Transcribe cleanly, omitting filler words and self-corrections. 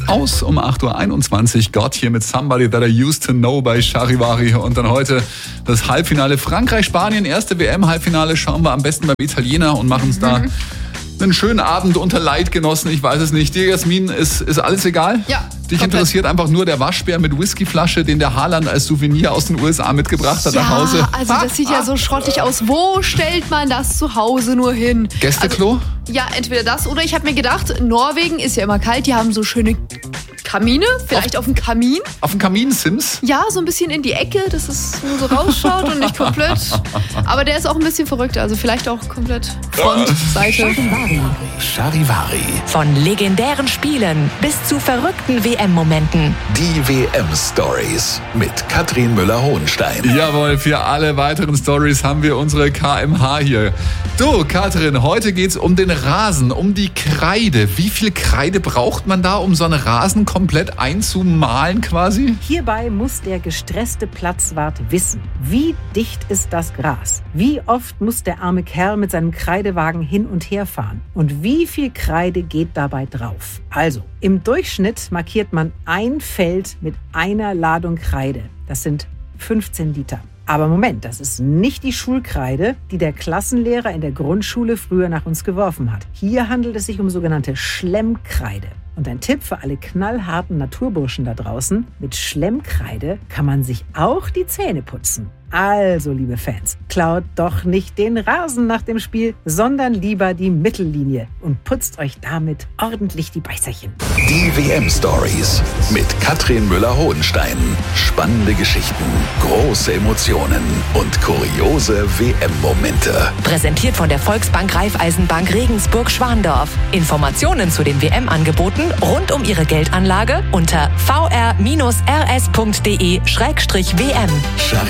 aus um 8.21 Uhr. Gott hier mit Somebody That I Used to Know bei Charivari. Und dann heute das Halbfinale Frankreich-Spanien. Erste WM-Halbfinale schauen wir am besten beim Italiener und machen uns da einen schönen Abend unter Leidgenossen. Ich weiß es nicht. Dir, Jasmin, ist alles egal? Ja. Dich komplett interessiert einfach nur der Waschbär mit Whiskyflasche, den der Haaland als Souvenir aus den USA mitgebracht hat nach Hause. Ja, also das sieht ja so schrottig aus. Wo stellt man das zu Hause nur hin? Gästeklo? Also, ja, entweder das oder ich habe mir gedacht, Norwegen ist ja immer kalt, die haben so schöne Kamine, vielleicht auf dem Kamin. Auf dem Kamin, Sims? Ja, so ein bisschen in die Ecke, dass es nur so rausschaut und nicht komplett. Aber der ist auch ein bisschen verrückt, also vielleicht auch komplett Frontseite. Charivari. Von legendären Spielen bis zu verrückten WM-Momenten. Die WM-Stories mit Katrin Müller-Hohenstein. Jawohl, für alle weiteren Stories haben wir unsere KMH hier. Du, Katrin, heute geht's um den Rasen, um die Kreide. Wie viel Kreide braucht man da, um so einen Rasen komplett einzumalen quasi? Hierbei muss der gestresste Platzwart wissen, wie dicht ist das Gras? Wie oft muss der arme Kerl mit seinem Kreidewagen hin und her fahren? Und wie viel Kreide geht dabei drauf? Also, im Durchschnitt markiert man ein Feld mit einer Ladung Kreide. Das sind 15 Liter. Aber Moment, das ist nicht die Schulkreide, die der Klassenlehrer in der Grundschule früher nach uns geworfen hat. Hier handelt es sich um sogenannte Schlemmkreide. Und ein Tipp für alle knallharten Naturburschen da draußen: Mit Schlemmkreide kann man sich auch die Zähne putzen. Also, liebe Fans, klaut doch nicht den Rasen nach dem Spiel, sondern lieber die Mittellinie und putzt euch damit ordentlich die Beißerchen. Die WM-Stories mit Katrin Müller-Hohenstein. Spannende Geschichten, große Emotionen und kuriose WM-Momente. Präsentiert von der Volksbank Raiffeisenbank Regensburg-Schwandorf. Informationen zu den WM-Angeboten rund um Ihre Geldanlage unter vr-rs.de/WM.